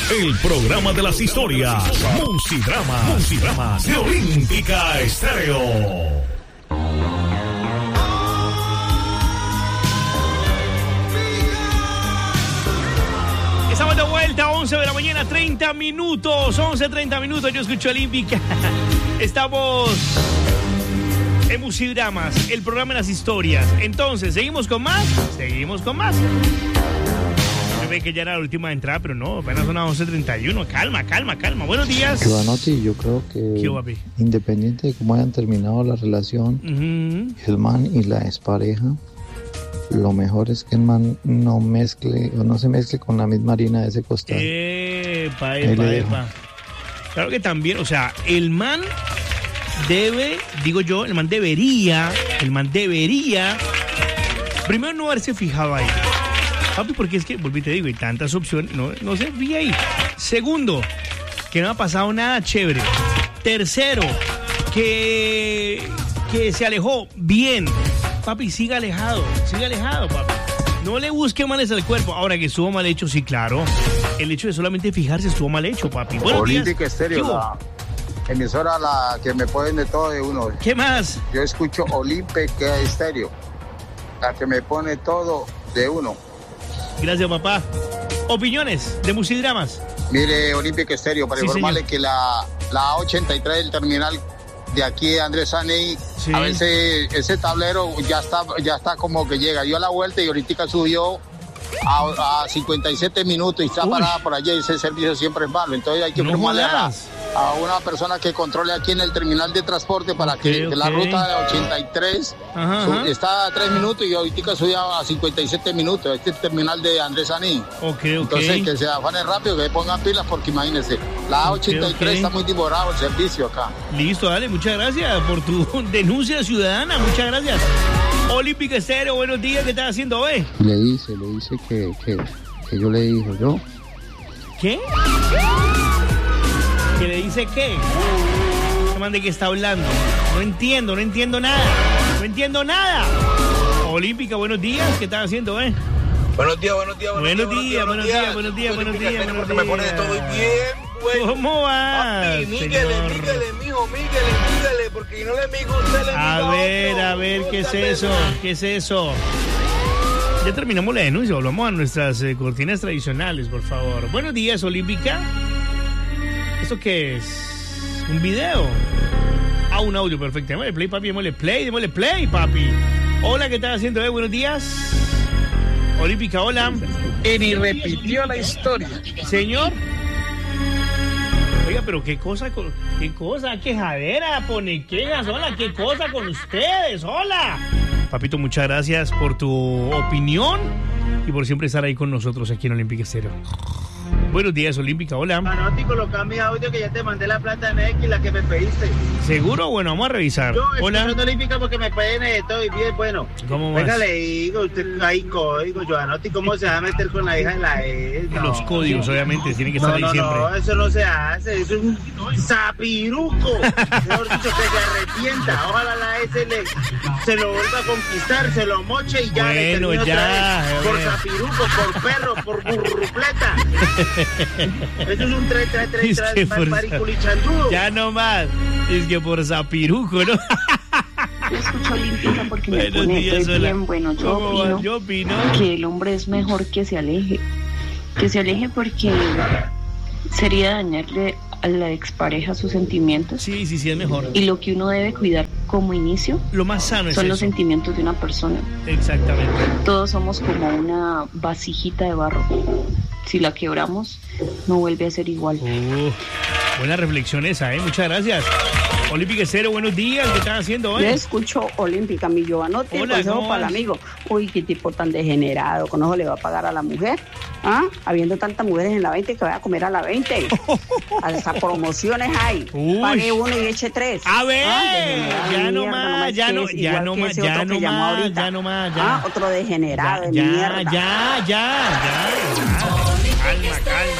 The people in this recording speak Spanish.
El programa de las historias. Musidramas de Olímpica Estéreo. Estamos de vuelta, 11 de la mañana, 30 minutos. 11:30 minutos, yo escucho Olímpica. Estamos en Musidramas, el programa de las historias. Entonces, ¿seguimos con más? Seguimos con más. Me ve que ya era la última entrada, pero no, apenas son las 11:31. Calma. Buenos días. Giovanotti, yo creo que independiente de cómo hayan terminado la relación, el man y la expareja, lo mejor es que el man no mezcle o no se mezcle con la misma harina de ese costal. Epa. Claro que también, o sea, el man debería primero no haberse fijado ahí. Papi, porque es que, volví te digo, hay tantas opciones, no se fija ahí. Segundo, que no ha pasado nada chévere. Tercero, que se alejó bien. Papi, siga alejado, papi. No le busque males al cuerpo. Ahora que estuvo mal hecho, sí, claro. El hecho de solamente fijarse estuvo mal hecho, papi. Olímpica Estéreo, la emisora la que me ponen de todo de uno. ¿Qué más? Yo escucho Olímpica Estéreo, la que me pone todo de uno. Gracias, papá. Opiniones de Musidramas. Mire, Olímpica Estéreo, para informarle que la 83 del terminal de aquí de Andrés Saney, a veces ese tablero ya está como que llega. Dio la vuelta y ahorita subió a 57 minutos y está parada por allá y ese servicio siempre es malo. Entonces hay que informarle a una persona que controle aquí en el terminal de transporte para que la ruta de 83 está a 3 minutos y ahorita subió a 57 minutos. Este es el terminal de Andrés Saney. Entonces que se afanen rápido, que pongan pilas porque imagínense, la 83 está muy devorado el servicio acá. Listo, dale, muchas gracias por tu denuncia ciudadana, muchas gracias. Olímpica Estéreo, buenos días, ¿qué estás haciendo hoy? Le dice que yo le dije, ¿yo? ¿Qué? ¿Que le dice qué? ¿Qué man de qué está hablando? No entiendo nada. Olímpica, buenos días, ¿qué estás haciendo, Buenos días. Porque me pone de todo bien, güey. ¿Cómo va? Papi, míguele, porque no le migo, usted le miga a ver, ¿qué es eso? Ya terminamos la denuncia, volvamos a nuestras cortinas tradicionales, por favor. Buenos días, Olímpica. ¿Esto qué es? ¿Un video? Un audio, perfecto. Démosle play, papi. Hola, ¿qué estás haciendo? Buenos días. Olímpica, hola. Y ni repitió la historia. Señor. Oiga, pero qué cosa, quejadera, pone quejas, hola, qué cosa con ustedes, hola. Papito, muchas gracias por tu opinión y por siempre estar ahí con nosotros aquí en Olímpica Estéreo. Buenos días, Olímpica, hola. Manotti, coloca mi audio que ya te mandé la plata en X, la que me pediste. ¿Seguro? Bueno, vamos a revisar. Yo hola. Olímpica porque me piden todo y bien, bueno. ¿Cómo vas? Venga, le digo, usted hay código, Giovanotti, ¿cómo se va a meter con la hija en la E? No. Los códigos, obviamente, tienen que estar ahí siempre. No, eso no se hace, eso es un zapiruco. Mejor dicho, que se arrepienta. Ojalá la E se lo vuelva a conquistar, se lo moche y ya. Bueno, ya. Por zapiruco, por perro, por burrupleta. Eso es un 3 mariculichandudo. Ya no más. Es que por zapiruco, ¿no? Yo escucho Olímpica porque me pone bien. Bueno, yo opino que el hombre es mejor que se aleje. Que se aleje porque sería dañarle a la expareja sus sentimientos. Sí, es mejor. Y lo que uno debe cuidar como inicio, lo más sano es son eso. Los sentimientos de una persona. Exactamente. Todos somos como una vasijita de barro. Si la quebramos, no vuelve a ser igual. Buena reflexión esa, muchas gracias. Olímpica Estéreo, buenos días, ¿qué están haciendo hoy? Yo escucho Olímpica, mi Giovanotti, consejo para el amigo. Uy, qué tipo tan degenerado, con ojo le va a pagar a la mujer. Habiendo tantas mujeres en la 20 que vaya a comer a la 20. Hasta promociones hay. Pague uno y eche 3. A ver, ya no más. Otro degenerado de mierda. Ya.